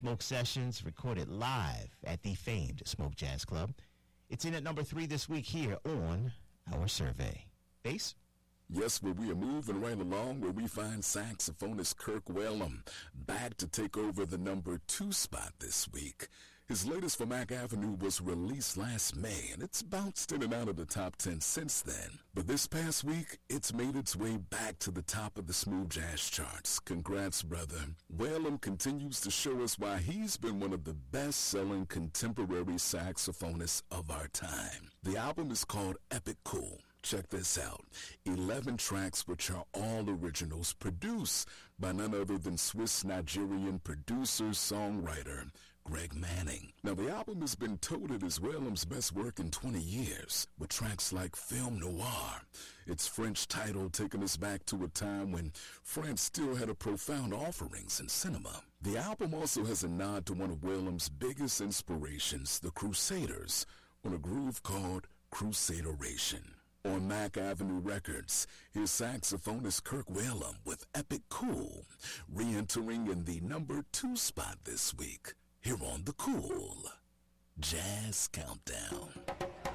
Smoke Sessions recorded live at the famed Smoke Jazz Club. It's in at number 3 this week here on our survey. Bass? Yes, where we are moving right along, where we find saxophonist Kirk Whalum back to take over the number 2 spot this week. His latest for Mack Avenue was released last May, and it's bounced in and out of the top 10 since then. But this past week, it's made its way back to the top of the smooth jazz charts. Congrats, brother. Whalum continues to show us why he's been one of the best-selling contemporary saxophonists of our time. The album is called Epic Cool. Check this out. 11 tracks which are all originals produced by none other than Swiss-Nigerian producer-songwriter Greg Manning. Now, the album has been touted as Whalum's best work in 20 years, with tracks like Film Noir, its French title taking us back to a time when France still had a profound offerings in cinema. The album also has a nod to one of Whalum's biggest inspirations, the Crusaders, on a groove called Crusaderation. On Mack Avenue Records, here's saxophonist Kirk Whalum with Epic Cool, re-entering in the number 2 spot this week, here on the Cool Jazz Countdown.